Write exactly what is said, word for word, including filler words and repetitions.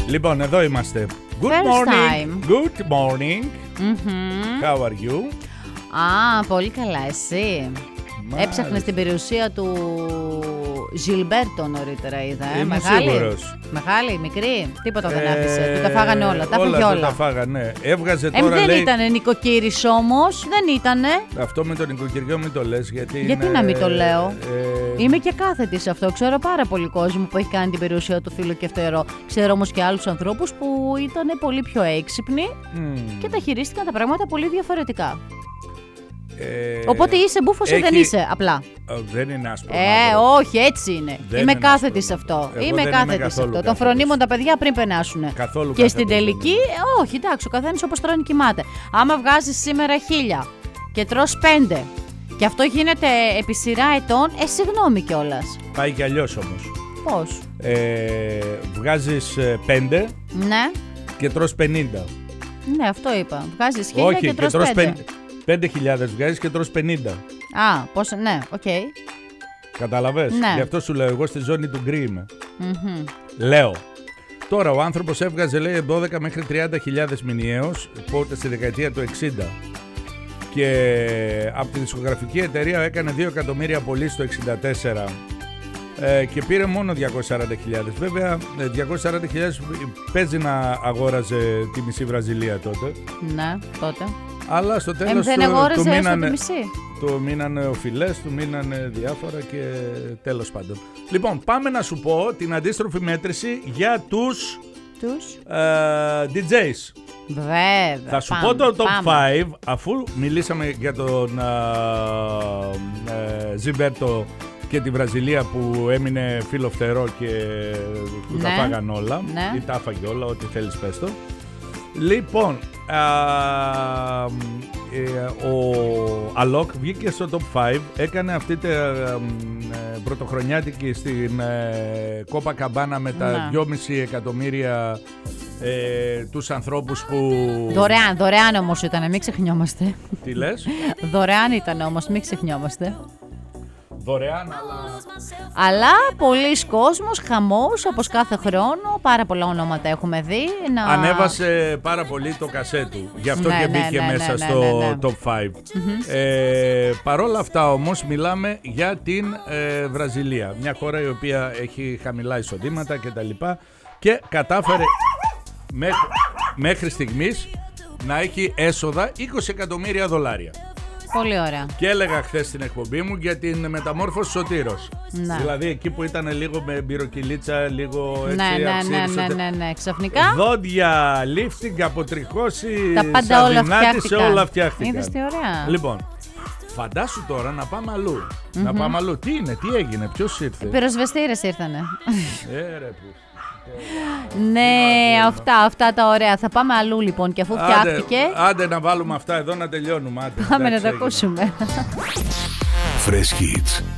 Λοιπόν, εδώ είμαστε. Good First morning. time. Good morning. Mm-hmm. How are you? Α, πολύ καλά, εσύ. Μάλιστα. Έψαχνες την περιουσία του Ζιλμπέρτο νωρίτερα, είδα. Ε. Είμαι Μεγάλη. σίγουρος. Μεγάλη, μικρή. Τίποτα δεν Ε, άφησε. Του τα φάγανε όλα. Τα όλα. έφαγε όλα. Του τα φάγανε. Έβγαζε Ε, τώρα, δεν λέει... ήτανε νοικοκύρης όμως. Δεν ήτανε. Αυτό με τον νοικοκυριό μην το λες, γιατί Γιατί είναι, να μην το λέω. Ε, Είμαι και κάθετη σε αυτό. Ξέρω πάρα πολύ κόσμο που έχει κάνει την περιουσία του φίλου και φτερό. Ξέρω όμως και άλλους ανθρώπους που ήταν πολύ πιο έξυπνοι μ, και τα χειρίστηκαν τα πράγματα πολύ διαφορετικά. ε, Οπότε είσαι μπούφος ή έχει- δεν είσαι, απλά. ε, δεν είναι άσπρο. Ε, μαύρο. όχι, έτσι είναι. Δεν είμαι είναι κάθετη άσπρο σε αυτό. μαύρο. Εγώ Είμαι δεν είμαι κάθετη σε καθόλου αυτό. Τον κάθετος. φρονίμουν τα παιδιά πριν περνάσουν. Καθόλου Και στην κάθετος τελική, δεν ε, όχι, εντάξει, ο καθένας όπως τρώνε κοιμάται. Άμα βγάζεις σήμερα χίλια και τρως πέντε και αυτό γίνεται επί σειρά ετών, ε, συγγνώμη κιόλας. Πάει κι αλλιώς όμως. Πώς? Ε, βγάζεις ε, πέντε Ναι, και τρως πενήντα. ναι, αυτό είπα. Βγάζεις χίλια Όχι, και τρως πέντε. πεν- πέντε χιλιάδες βγάζεις και τρως πενήντα. Α, πώς, ναι, οκ. Κατάλαβες. Ναι. Γι' αυτό σου λέω, εγώ στη ζώνη του γκρι είμαι. Μμμ. Λέω. Τώρα ο άνθρωπος έβγαζε, λέει, δώδεκα μέχρι τριάντα χιλιάδες μηνιαίως, πότε στη δεκαετία του εξήντα. Και από τη δισκογραφική εταιρεία έκανε δύο εκατομμύρια πωλήσεις το εξήντα τέσσερα ε, και πήρε μόνο διακόσιες σαράντα χιλιάδες. Βέβαια, ε, διακόσιες σαράντα χιλιάδες παίζει να αγόραζε τη μισή Βραζιλία τότε. Ναι, τότε. Αλλά στο Ε, τέλος δεν του, του, αγόραζε έστω τη μείνανε, μισή. του μείνανε οφειλές, του μείνανε διάφορα και τέλος πάντων. Λοιπόν, πάμε να σου πω την αντίστροφη μέτρηση για τους Τους. ε, ντι τζέις. Βέβαια. Θα σου πάμε, πω το top πάμε. πέντε, αφού μιλήσαμε για τον ε, ε, Ζιμπέρτο και τη Βραζιλία που έμεινε φίλο φτερό και του τα Ναι. φάγαν όλα, Ναι. ή τα έφαγε όλα, ό,τι θέλεις πες το. Λοιπόν, α, ε, ο Αλόκ βγήκε στο top πέντε, έκανε αυτή την ε, πρωτοχρονιάτικη στην ε, Κόπα Καμπάνα με τα Ναι. δυόμισι εκατομμύρια ε, τους ανθρώπους που... Δωρεάν, δωρεάν όμως ήταν, μην ξεχνιόμαστε. Τι λες? Δωρεάν ήταν όμως, μην ξεχνιόμαστε. Δωρεάν, αλλά... Αλλά πολλοί κόσμος, χαμός, όπως κάθε χρόνο, πάρα πολλά ονόματα έχουμε δει. Να... Ανέβασε πάρα πολύ το κασέ του. Γι' αυτό Ναι, και ναι, μπήκε ναι, μέσα ναι, στο ναι, ναι. top πέντε. Ε, παρόλα αυτά όμως μιλάμε για την ε, Βραζιλία. Μια χώρα η οποία έχει χαμηλά εισοδήματα και τα λοιπά και κατάφερε μέχρι, μέχρι στιγμής να έχει έσοδα είκοσι εκατομμύρια δολάρια. Πολύ ωραία. Και έλεγα χθες στην εκπομπή μου για την μεταμόρφωση Σωτήρος. Ναι. Δηλαδή εκεί που ήταν λίγο με μπυροκυλίτσα, λίγο έτσι Ναι, ναι, ναι, αψίριστο. ναι, ναι, ναι. Ξαφνικά Δόντια, lifting, αποτριχώσει, τα πάντα όλα σαδινάτισε, φτιάχτηκαν. όλα φτιάχτηκαν. Είδες τι ωραία. Λοιπόν, φαντάσου τώρα να πάμε αλλού. Να πάμε αλλού. Τι είναι, τι έγινε, ποιος ήρθε. Πυροσβεστήρες ήρθανε. Ε, ρε, που. Ναι, αυτά, αυτά τα ωραία. Θα πάμε αλλού λοιπόν και αφού Άντε, φτιάχτηκε, άντε να βάλουμε αυτά εδώ να τελειώνουμε. Άντε, πάμε να εντάξει, τα έγινε. ακούσουμε. Fresh Hits.